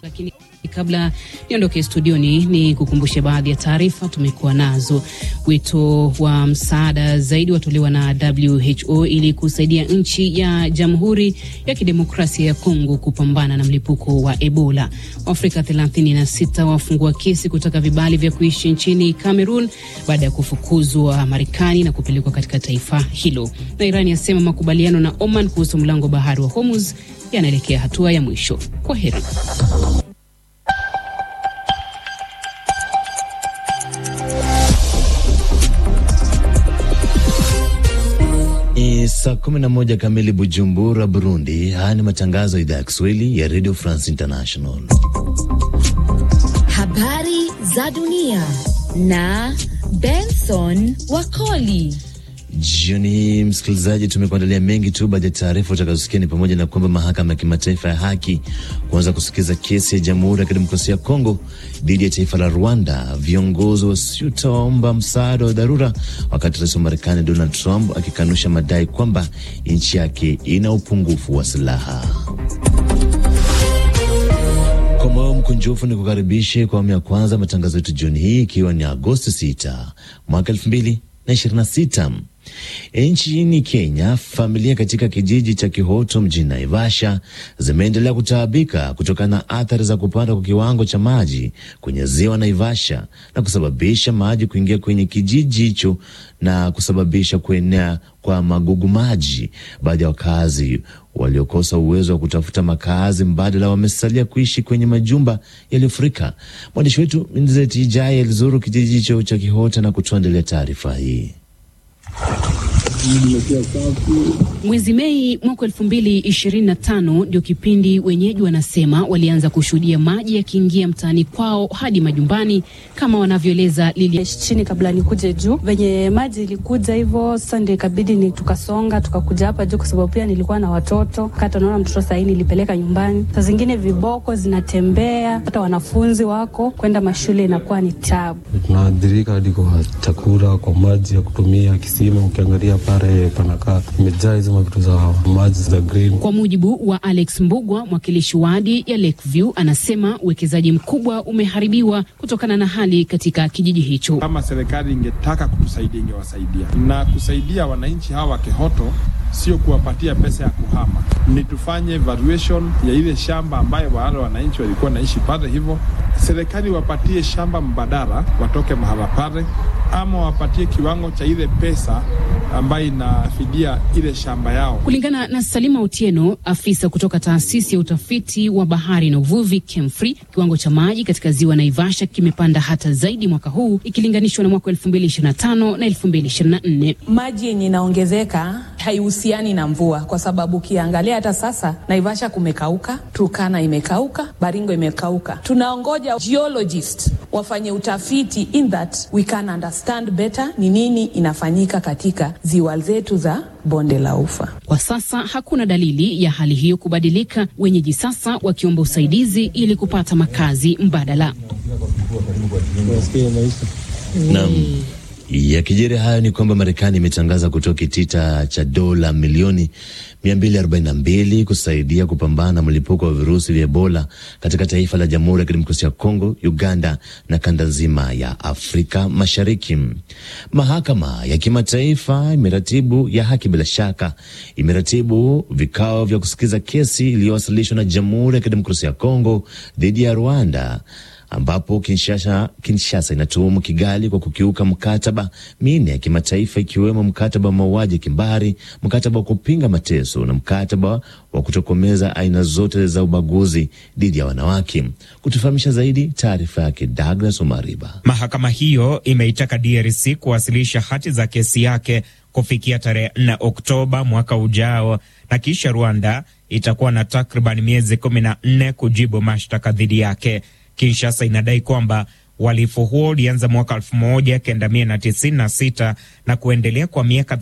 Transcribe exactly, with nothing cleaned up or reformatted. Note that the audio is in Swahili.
Lakini kabla niondoke studioni ni kukumbushe baadhi ya taarifa tumekuwa nazo. Wito wa msaada zaidi watolewa na W H O ili kusaidia nchi ya Jamhuri ya Kidemokrasia ya Kongo kupambana na mlipuko wa Ebola. Afrika thelathini na sita wafungua kesi kutaka vibali vya kuishi nchini Cameroon baada ya kufukuzwa Marekani na kupelekwa katika taifa hilo. Na Iran yasema makubaliano na Oman kuhusu mlango bahari wa Hormuz yanaelekea hatua ya mwisho. Kwaheri. Ni saa kumi na moja kamili Bujumbura, Burundi. Haya ni matangazo ya idhaa ya Kiswahili ya Radio France International. Habari za dunia na Benson Wakoli. Jioni hii msikilizaji, tumekuandalia mengi tu. Baadhi ya taarifa utakazosikia ni pamoja na kwamba mahakama ya kimataifa ya haki kuanza kusikiza kesi ya Jamhuri ya Kidemokrasia ya Kongo dhidi ya taifa la Rwanda. Viongozi wasioomba msaada wa dharura, wakati rais wa Marekani Donald Trump akikanusha madai kwamba nchi yake ina upungufu wa silaha. Kwa moyo mkunjufu ni kukaribishe kwa awamu ya kwanza matangazo yetu jioni hii, ikiwa ni Agosti sita mwaka elfu mbili na ishirini na sita. Nchini Kenya, familia katika kijiji cha Kihoto mjini Naivasha zimeendelea kutaabika kutokana na athari za kupanda kwa kiwango cha maji kwenye ziwa Naivasha na kusababisha maji kuingia kwenye kijiji hicho na kusababisha kuenea kwa magugu maji. Baadhi ya wakazi waliokosa uwezo wa kutafuta makazi mbadala wamesalia kuishi kwenye majumba yaliyofurika. Mwandishi wetu Minzeti Jai alizuru kijiji hicho cha Kihoto na kutuandalia taarifa hii. Mwezi Mei mwaka elfu mbili ishirini na tano ndio kipindi wenyeji wanasema walianza kushuhudia maji yakiingia mtaani kwao hadi majumbani, kama wanavyoeleza Lili. Chini kabla nikuje juu, venye maji ilikuja hivyo, sasa ndio ikabidi ni tukasonga tukakuja hapa juu, kwa sababu pia nilikuwa na watoto. Kata naona mtoto sasa hivi nilipeleka nyumbani. Saa zingine viboko zinatembea, hata wanafunzi wako kwenda mashule inakuwa ni tabu. Tunaathirika hadi kwa chakula, kwa maji ya kutumia kisima. Ukiangalia pale panakaa imejaa hizo vitu za maji za green. Kwa mujibu wa Alex Mbugwa, mwakilishi wadi ya Lakeview, anasema uwekezaji mkubwa umeharibiwa kutokana na hali katika kijiji hicho. Kama serikali ingetaka kutusaidia, ingewasaidia. Na kusaidia wananchi hawa wa Kihoto sio kuwapatia pesa ya kuhama, ni tufanye evaluation ya ile shamba ambayo wale wananchi walikuwa naishi pale. Hivyo serikali wapatie shamba mbadala, watoke mahala pale, ama wapatie kiwango cha ile pesa ambayo inafidia ile shamba yao. Kulingana na Salima Otieno, afisa kutoka taasisi ya utafiti wa bahari na uvuvi Kemfree, kiwango cha maji katika ziwa Naivasha kimepanda hata zaidi mwaka huu ikilinganishwa na mwaka elfu mbili ishirini na tano na elfu mbili ishirini na nne. Maji yenye inaongezeka haihusiani na mvua, kwa sababu ukiangalia hata sasa Naivasha kumekauka, Turkana imekauka, Baringo imekauka. Tunaongoja geologist wafanye utafiti in that we can understand better ni nini inafanyika katika ziwa zetu za bonde la Ufa. Kwa sasa hakuna dalili ya hali hiyo kubadilika, wenyeji sasa wakiomba usaidizi ili kupata makazi mbadala. Naam. Ya kijeri hayo ni kwamba Marekani imetangaza kutoa kitita cha dola milioni mia mbili arobaini na mbili kusaidia kupambana na mlipuko wa virusi vya Ebola katika taifa la Jamhuri ya Kidemokrasia ya Kongo, Uganda na kanda nzima ya Afrika Mashariki. Mahakama ya kimataifa imeratibu ya haki bila shaka imeratibu vikao vya kusikiza kesi iliyowasilishwa na Jamhuri ya Kidemokrasia ya Kongo dhidi ya Rwanda, ambapo Kinshasa, Kinshasa inatuhumu Kigali kwa kukiuka mkataba minne ya kimataifa, ikiwemo mkataba wa mauaji ya kimbari, mkataba wa kupinga mateso na mkataba wa kutokomeza aina zote za ubaguzi dhidi ya wanawake. Kutufahamisha zaidi, taarifa yake Douglas Omariba. Mahakama hiyo imeitaka D R C kuwasilisha hati za kesi yake kufikia tarehe nne Oktoba mwaka ujao, na kisha Rwanda itakuwa na takriban miezi kumi na nne kujibu mashtaka dhidi yake. Kinshasa inadai kwamba uhalifu huo ulianza mwaka elfu moja kenda mia na tisini na sita na kuendelea kwa miaka